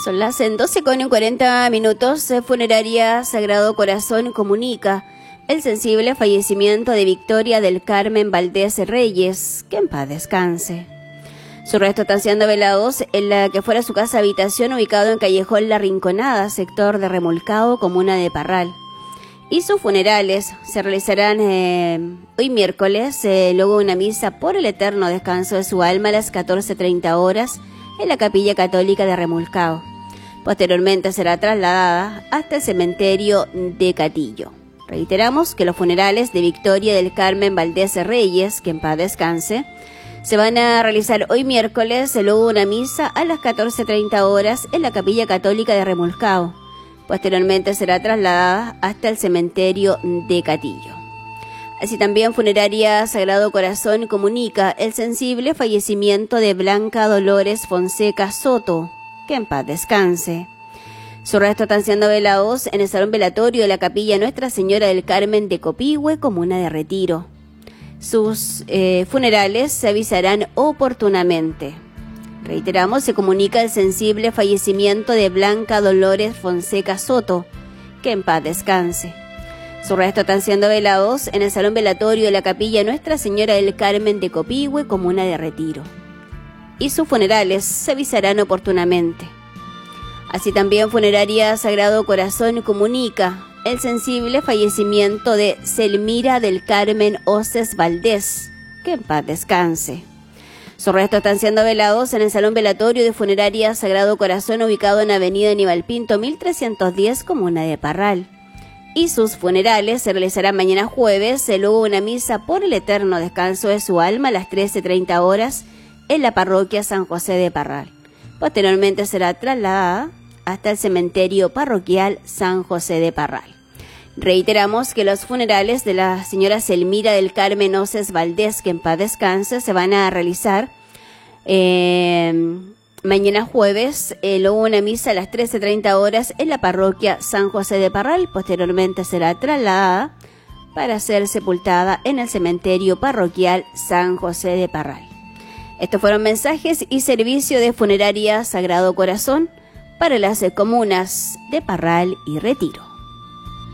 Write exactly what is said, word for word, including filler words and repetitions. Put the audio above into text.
Son las doce con cuarenta minutos. Funeraria Sagrado Corazón comunica el sensible fallecimiento de Victoria del Carmen Valdés Reyes, que en paz descanse. Sus restos están siendo velados en la que fuera su casa habitación ubicado en Callejón La Rinconada, sector de Remolcado, comuna de Parral. Y sus funerales se realizarán eh, hoy miércoles, eh, luego una misa por el eterno descanso de su alma a las catorce treinta horas en la Capilla Católica de Remolcado. Posteriormente será trasladada hasta el cementerio de Catillo. Reiteramos que los funerales de Victoria del Carmen Valdés Reyes, que en paz descanse, se van a realizar hoy miércoles, luego una misa a las catorce treinta horas en la Capilla Católica de Remolcado. Posteriormente será trasladada hasta el cementerio de Catillo. Así también Funeraria Sagrado Corazón comunica el sensible fallecimiento de Blanca Dolores Fonseca Soto, que en paz descanse. Sus restos están siendo velados en el salón velatorio de la Capilla Nuestra Señora del Carmen de Copihue, comuna de Retiro. Sus eh, funerales se avisarán oportunamente. Reiteramos, se comunica el sensible fallecimiento de Blanca Dolores Fonseca Soto, que en paz descanse. Sus restos están siendo velados en el salón velatorio de la Capilla Nuestra Señora del Carmen de Copihue, comuna de Retiro. Y sus funerales se avisarán oportunamente. Así también Funeraria Sagrado Corazón comunica el sensible fallecimiento de Selmira del Carmen Oces Valdés, que en paz descanse. Sus restos están siendo velados en el salón velatorio de Funeraria Sagrado Corazón ubicado en Avenida Aníbal Pinto mil trescientos diez, comuna de Parral. Y sus funerales se realizarán mañana jueves, luego una misa por el eterno descanso de su alma a las trece treinta horas en la parroquia San José de Parral. Posteriormente será trasladada hasta el cementerio parroquial San José de Parral. Reiteramos que los funerales de la señora Selmira del Carmen Oces Valdés, que en paz descanse, se van a realizar eh, mañana jueves, eh, luego una misa a las trece treinta horas en la parroquia San José de Parral. Posteriormente será trasladada para ser sepultada en el cementerio parroquial San José de Parral. Estos fueron mensajes y servicio de Funeraria Sagrado Corazón para las comunas de Parral y Retiro.